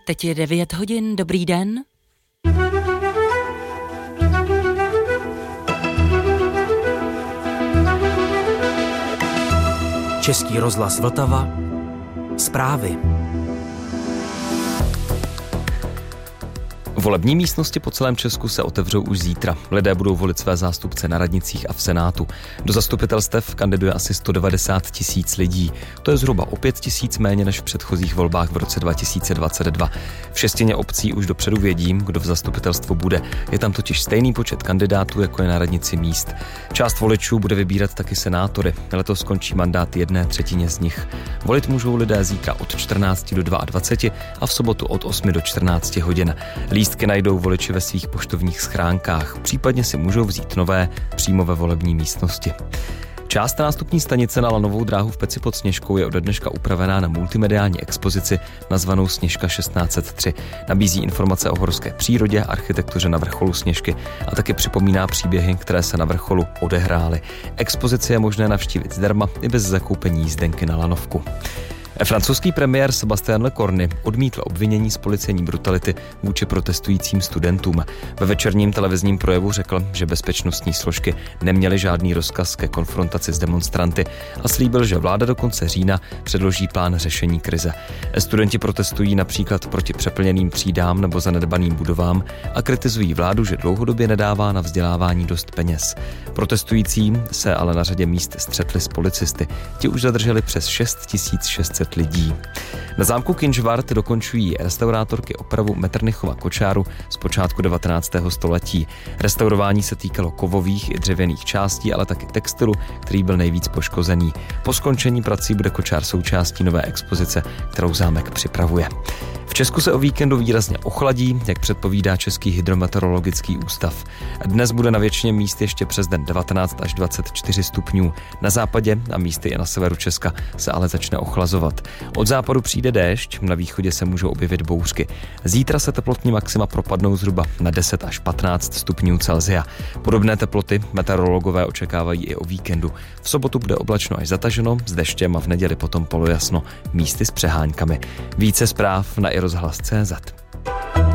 Teď je 9 hodin, dobrý den. Český rozhlas Vltava. Zprávy. Volební místnosti po celém Česku se otevřou už zítra. Lidé budou volit své zástupce na radnicích a v Senátu. Do zastupitelstev kandiduje asi 190 000 lidí. To je zhruba o 5 000 méně než v předchozích volbách v roce 2022. V 6 obcí už dopředu vědí, kdo v zastupitelstvu bude. Je tam totiž stejný počet kandidátů, jako je na radnici míst. Část voličů bude vybírat taky senátory. Letos skončí mandát 1/3 z nich. Volit můžou lidé zítra od 14 do 22 a v sobotu od 8 do 14 hodin. Lístky najdou voliči ve svých poštovních schránkách, případně si můžou vzít nové přímo ve volební místnosti. Část nástupní stanice na lanovou dráhu v Peci pod Sněžkou je ode dneška upravená na multimediální expozici nazvanou Sněžka 1603. Nabízí informace o horské přírodě, architektuře na vrcholu Sněžky a taky připomíná příběhy, které se na vrcholu odehrály. Expozici je možné navštívit zdarma i bez zakoupení jízdenky na lanovku. Francouzský premiér Sébastien Lecornu odmítl obvinění z policejní brutality vůči protestujícím studentům. Ve večerním televizním projevu řekl, že bezpečnostní složky neměly žádný rozkaz ke konfrontaci s demonstranty a slíbil, že vláda do konce října předloží plán řešení krize. Studenti protestují například proti přeplněným třídám nebo zanedbaným budovám a kritizují vládu, že dlouhodobě nedává na vzdělávání dost peněz. Protestující se ale na řadě míst střetli s policisty. Ti už zadrželi přes 6600 lidí. Na zámku Kynžvart dokončují restaurátorky opravu Metternichova kočáru z počátku 19. století. Restaurování se týkalo kovových i dřevěných částí, ale taky textilu, který byl nejvíc poškozený. Po skončení prací bude kočár součástí nové expozice, kterou zámek připravuje. V Česku se o víkendu výrazně ochladí, jak předpovídá Český hydrometeorologický ústav. Dnes bude na většině míst ještě přes den 19 až 24 stupňů. Na západě a místy i na severu Česka se ale začne ochlazovat. Od západu přijde déšť, na východě se můžou objevit bouřky. Zítra se teplotní maxima propadnou zhruba na 10 až 15 stupňů Celsia. Podobné teploty meteorologové očekávají i o víkendu. V sobotu bude oblačno až zataženo, s deštěm a v neděli potom polojasno, místy s přehánkami. Více zpráv na iRozhlas.cz.